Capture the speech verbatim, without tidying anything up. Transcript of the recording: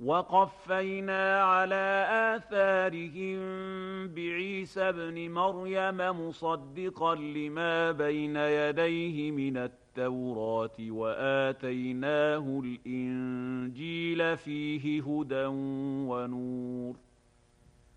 وقفينا على آثارهم بعيسى ابن مريم مصدقا لما بين يديه من التوراة وآتيناه الإنجيل فيه هدى ونور